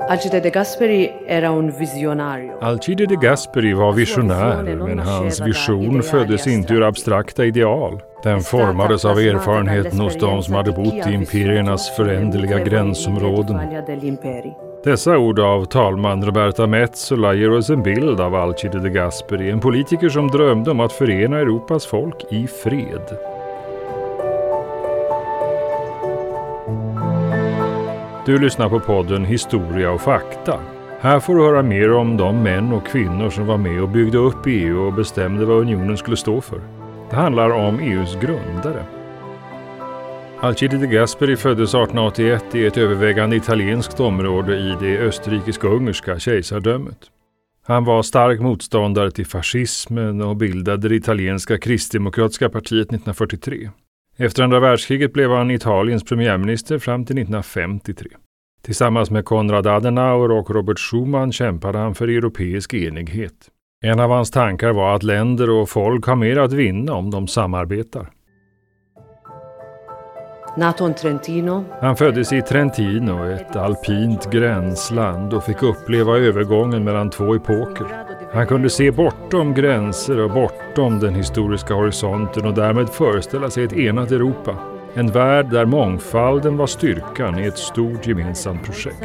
Alcide de Gasperi era un visionario. Alcide de Gasperi var visionär, men hans vision föddes inte ur abstrakta ideal. Den formades av erfarenheten hos de som hade bott i imperiernas föränderliga gränsområden. Dessa ord av talman Roberta Metsola ger oss en bild av Alcide de Gasperi, en politiker som drömde om att förena Europas folk i fred. Du lyssnar på podden Historia och fakta. Här får du höra mer om de män och kvinnor som var med och byggde upp EU och bestämde vad unionen skulle stå för. Det handlar om EUs grundare. Alcide de Gasperi föddes 1881 i ett övervägande italienskt område i det österrikisk-ungerska kejsardömet. Han var stark motståndare till fascismen och bildade det italienska kristdemokratiska partiet 1943. Efter andra världskriget blev han Italiens premiärminister fram till 1953. Tillsammans med Konrad Adenauer och Robert Schuman kämpade han för europeisk enighet. En av hans tankar var att länder och folk har mer att vinna om de samarbetar. Han föddes i Trentino, ett alpint gränsland, och fick uppleva övergången mellan två epoker. Han kunde se bortom gränser och bortom den historiska horisonten och därmed föreställa sig ett enat Europa. En värld där mångfalden var styrkan i ett stort gemensamt projekt.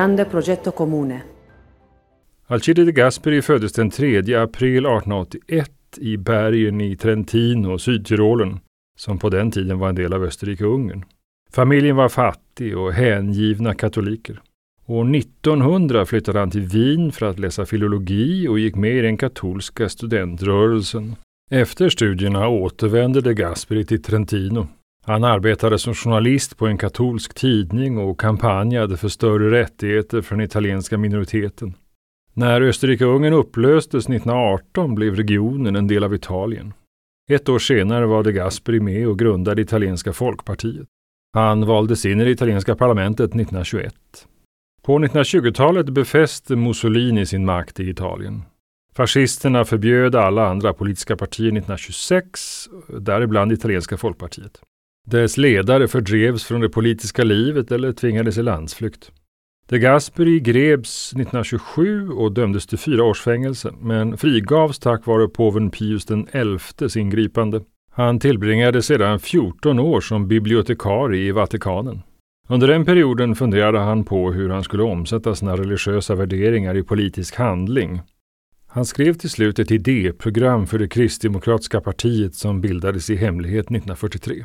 Alcide de Gasperi föddes den 3 april 1881 i bergen i Trentino, Sydtyrolen, som på den tiden var en del av Österrike-Ungern. Familjen var fattig och hängivna katoliker. År 1900 flyttade han till Wien för att läsa filologi och gick med i den katolska studentrörelsen. Efter studierna återvände de Gasperi till Trentino. Han arbetade som journalist på en katolsk tidning och kampanjade för större rättigheter för den italienska minoriteten. När Österrike-Ungern upplöstes 1918 blev regionen en del av Italien. Ett år senare var de Gasperi med och grundade italienska folkpartiet. Han valdes in i det italienska parlamentet 1921. På 1920-talet befäste Mussolini sin makt i Italien. Fascisterna förbjöd alla andra politiska partier 1926, däribland italienska folkpartiet. Dess ledare fördrevs från det politiska livet eller tvingades i landsflykt. De Gasperi greps 1927 och dömdes till 4 års fängelse, men frigavs tack vare påven Pius XI:s ingripande. Han tillbringade sedan 14 år som bibliotekarie i Vatikanen. Under den perioden funderade han på hur han skulle omsätta sina religiösa värderingar i politisk handling. Han skrev till slut ett idéprogram för det kristdemokratiska partiet som bildades i hemlighet 1943.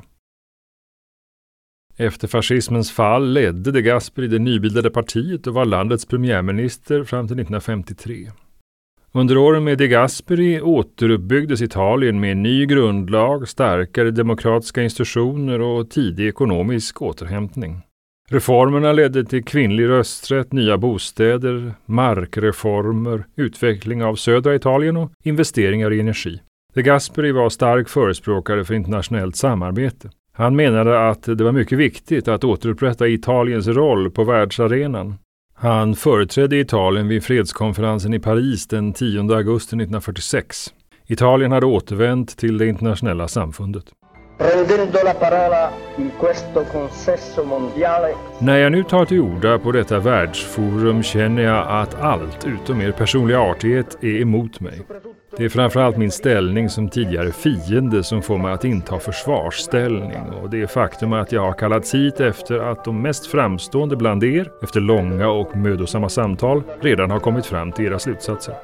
Efter fascismens fall ledde de Gasperi det nybildade partiet och var landets premiärminister fram till 1953. Under åren med de Gasperi återuppbyggdes Italien med en ny grundlag, starkare demokratiska institutioner och tidig ekonomisk återhämtning. Reformerna ledde till kvinnlig rösträtt, nya bostäder, markreformer, utveckling av södra Italien och investeringar i energi. De Gasperi var stark förespråkare för internationellt samarbete. Han menade att det var mycket viktigt att återupprätta Italiens roll på världsarenan. Han företrädde Italien vid fredskonferensen i Paris den 10 augusti 1946. Italien hade återvänt till det internationella samfundet. När jag nu tar till orda på detta världsforum känner jag att allt utom er personliga artighet är emot mig. Det är framförallt min ställning som tidigare fiende som får mig att inta försvarsställning, och det är faktum att jag har kallats hit efter att de mest framstående bland er, efter långa och mödosamma samtal, redan har kommit fram till era slutsatser.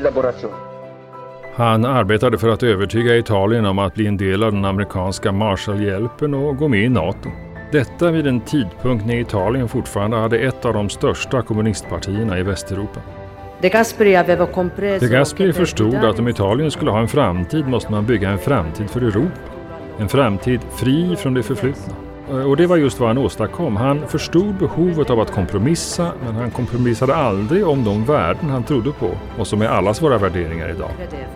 Han arbetade för att övertyga Italien om att bli en del av den amerikanska Marshallhjälpen och gå med i NATO. Detta vid en tidpunkt när Italien fortfarande hade ett av de största kommunistpartierna i Västeuropa. De Gasperi förstod att om Italien skulle ha en framtid måste man bygga en framtid för Europa. En framtid fri från det förflutna. Och det var just vad han åstadkom. Han förstod behovet av att kompromissa, men han kompromissade aldrig om de värden han trodde på och som är allas våra värderingar idag.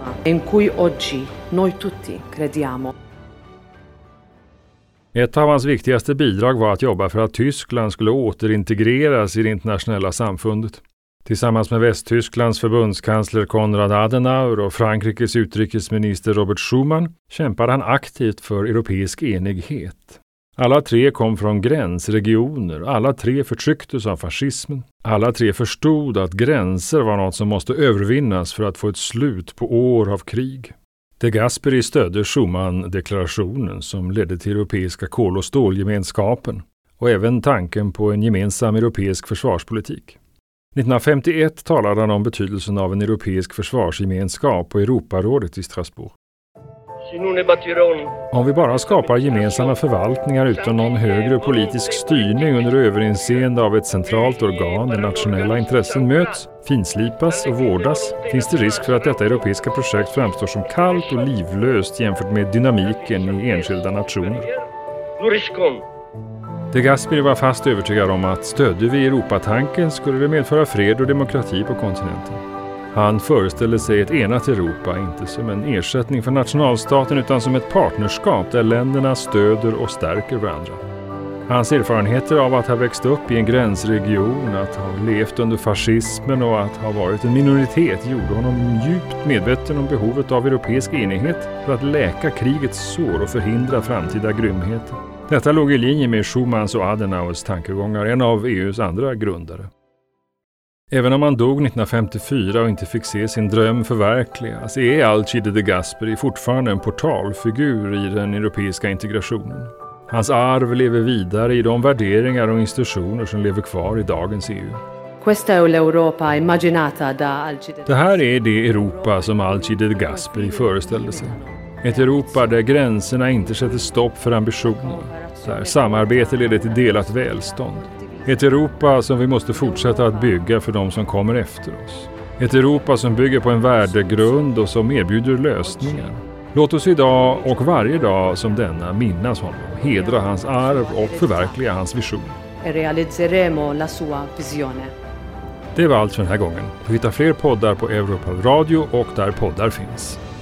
Ett av hans viktigaste bidrag var att jobba för att Tyskland skulle återintegreras i det internationella samfundet. Tillsammans med Västtysklands förbundskansler Konrad Adenauer och Frankrikes utrikesminister Robert Schuman kämpade han aktivt för europeisk enighet. Alla tre kom från gränsregioner, alla tre förtrycktes av fascismen. Alla tre förstod att gränser var något som måste övervinnas för att få ett slut på år av krig. De Gasperi stödde Schuman-deklarationen som ledde till europeiska kol- och stålgemenskapen och även tanken på en gemensam europeisk försvarspolitik. 1951 talade han om betydelsen av en europeisk försvarsgemenskap på Europarådet i Strasbourg. Om vi bara skapar gemensamma förvaltningar utan någon högre politisk styrning under överinseende av ett centralt organ där nationella intressen möts, finslipas och vårdas, finns det risk för att detta europeiska projekt framstår som kallt och livlöst jämfört med dynamiken i enskilda nationer. De Gasperi var fast övertygad om att stödde vi Europatanken skulle det medföra fred och demokrati på kontinenten. Han föreställde sig ett enat Europa, inte som en ersättning för nationalstaten utan som ett partnerskap där länderna stöder och stärker varandra. Hans erfarenheter av att ha växt upp i en gränsregion, att ha levt under fascismen och att ha varit en minoritet gjorde honom djupt medveten om behovet av europeisk enighet för att läka krigets sår och förhindra framtida grymheter. Detta låg i linje med Schumans och Adenauers tankegångar, en av EUs andra grundare. Även om han dog 1954 och inte fick se sin dröm förverkligas är Alcide de Gasperi fortfarande en portalfigur i den europeiska integrationen. Hans arv lever vidare i de värderingar och institutioner som lever kvar i dagens EU. Det här är det Europa som Alcide de Gasperi föreställde sig. Ett Europa där gränserna inte sätter stopp för ambitioner, där samarbete leder till delat välstånd. Ett Europa som vi måste fortsätta att bygga för de som kommer efter oss. Ett Europa som bygger på en värdegrund och som erbjuder lösningar. Låt oss idag och varje dag som denna minnas honom, hedra hans arv och förverkliga hans vision. Det var allt för den här gången. Du hittar fler poddar på Europal Radio och där poddar finns.